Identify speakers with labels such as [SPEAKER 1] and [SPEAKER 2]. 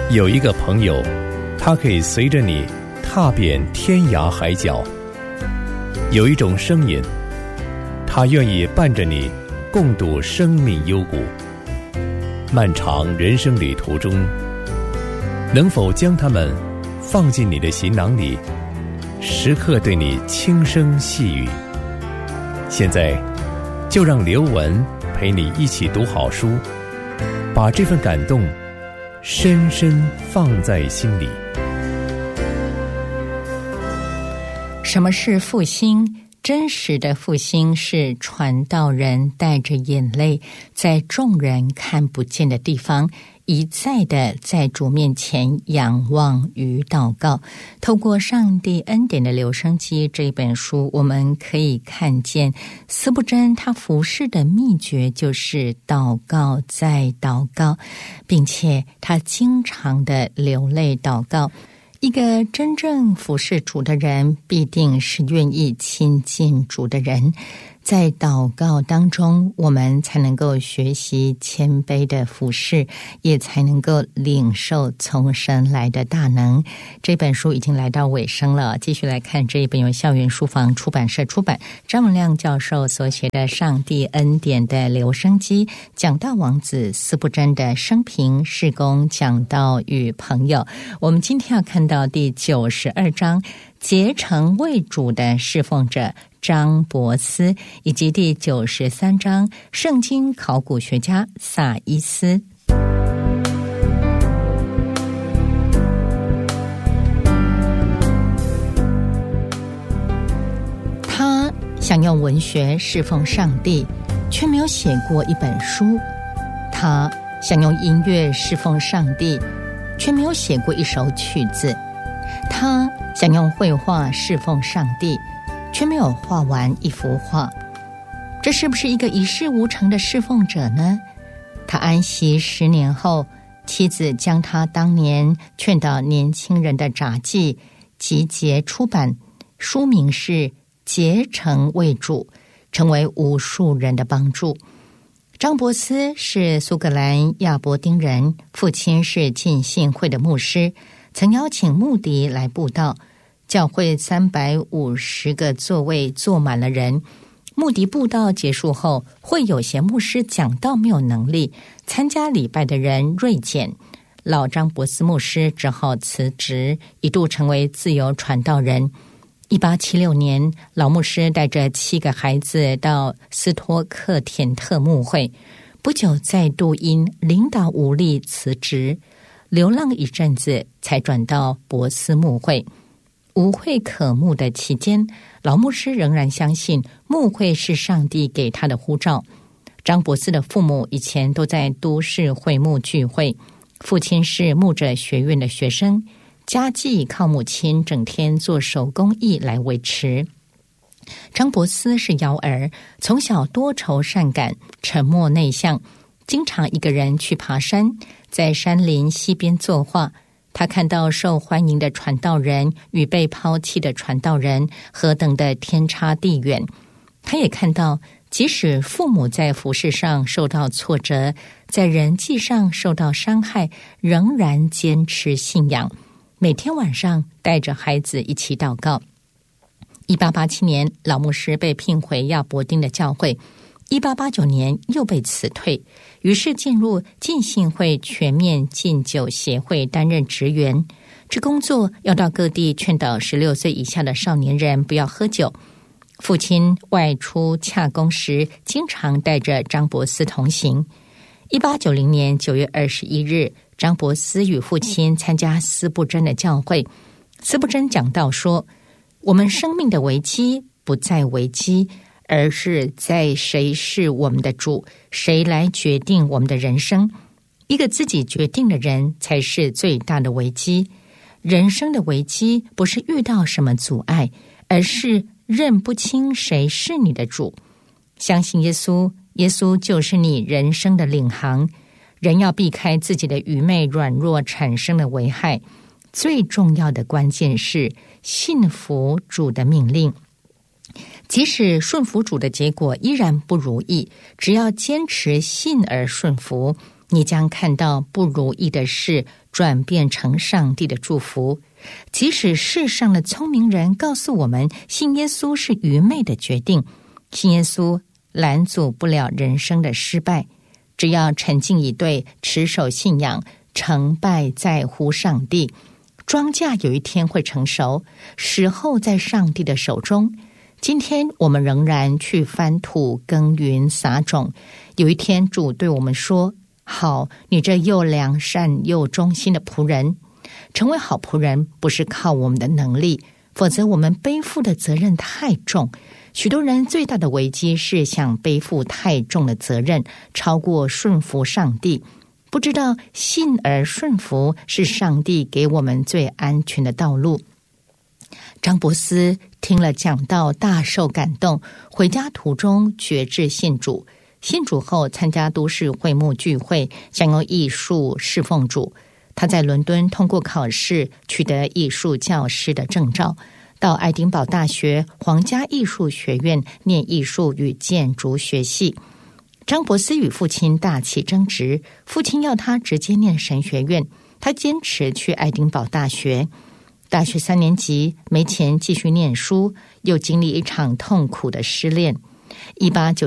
[SPEAKER 1] 有一个朋友，他可以随着你踏遍天涯海角；有一种声音，他愿意伴着你共度生命幽谷。漫长人生旅途中，能否将他们放进你的行囊里，时刻对你轻声细语？现在就让刘文陪你一起读好书，把这份感动深深放在心里。
[SPEAKER 2] 什么是复兴？真实的复兴是传道人带着眼泪，在众人看不见的地方，一再的在主面前仰望与祷告。透过上帝恩典的留声机这本书，我们可以看见司布真他服事的秘诀就是祷告再祷告，并且他经常的流泪祷告。一个真正服侍主的人，必定是愿意亲近主的人。在祷告当中，我们才能够学习谦卑的服侍，也才能够领受从神来的大能。这本书已经来到尾声了，继续来看这一本由校园书房出版社出版，张文亮教授所写的《上帝恩典的留声机》，讲道王子司布真的生平、事工、讲道与朋友。我们今天要看到第92章，竭诚为主的侍奉者张伯斯，以及第93章圣经考古学家撒伊斯。他想用文学侍奉上帝，却没有写过一本书；他想用音乐侍奉上帝，却没有写过一首曲子；他想用绘画侍奉上帝，却没有画完一幅画。这是不是一个一事无成的侍奉者呢？他安息10年后，妻子将他当年劝导年轻人的札记集结出版，书名是《竭诚为主》，成为无数人的帮助。张伯斯是苏格兰亚伯丁人，父亲是浸信会的牧师，曾邀请穆迪来布道，教会350个座位坐满了人。穆迪布道结束后，会有些牧师讲道没有能力，参加礼拜的人锐减，老张伯斯牧师只好辞职，一度成为自由传道人。1876年，老牧师带着7个孩子到斯托克田特牧会，不久再度因领导无力辞职，流浪一阵子才转到伯斯牧会。无会可牧的期间，老牧师仍然相信牧会是上帝给他的呼召。张伯斯的父母以前都在都市会牧聚会，父亲是牧者学院的学生，家计靠母亲整天做手工艺来维持。张伯斯是幺儿，从小多愁善感，沉默内向，经常一个人去爬山，在山林溪边作画。他看到受欢迎的传道人与被抛弃的传道人何等的天差地远。他也看到，即使父母在服事上受到挫折，在人际上受到伤害，仍然坚持信仰，每天晚上带着孩子一起祷告。1887年，老牧师被聘回亚伯丁的教会，1889年又被辞退，于是进入浸信会全面禁酒协会担任职员。这工作要到各地劝导16岁以下的少年人不要喝酒。父亲外出洽公时，经常带着张伯斯同行。1890年9月21日，张伯斯与父亲参加司布真的教会。司布真讲道说，我们生命的危机不在危机，而是在谁是我们的主，谁来决定我们的人生。一个自己决定的人才是最大的危机。人生的危机不是遇到什么阻碍，而是认不清谁是你的主。相信耶稣，耶稣就是你人生的领航。人要避开自己的愚昧软弱产生的危害，最重要的关键是信服主的命令。即使顺服主的结果依然不如意，只要坚持信而顺服， 你将看到不如意的事转变成上帝的祝福。即使世上的聪明人告诉我们信耶稣是愚昧的决定，信耶稣拦阻不了人生的失败。只要沉静以对，持守信仰，成败在乎上帝。庄稼有一天会成熟，时候在上帝的手中。今天我们仍然去翻土耕耘撒种，有一天主对我们说，好，你这又良善又忠心的仆人。成为好仆人不是靠我们的能力，否则我们背负的责任太重。许多人最大的危机是想背负太重的责任，超过顺服上帝，不知道信而顺服是上帝给我们最安全的道路。张伯斯听了讲道，大受感动，回家途中决志信主。信主后参加都市会幕聚会，想用艺术侍奉主。他在伦敦通过考试，取得艺术教师的证照，到爱丁堡大学皇家艺术学院念艺术与建筑学系。张伯斯与父亲大起争执，父亲要他直接念神学院，他坚持去爱丁堡大学。大学3年级没钱继续念书，又经历一场痛苦的失恋。1897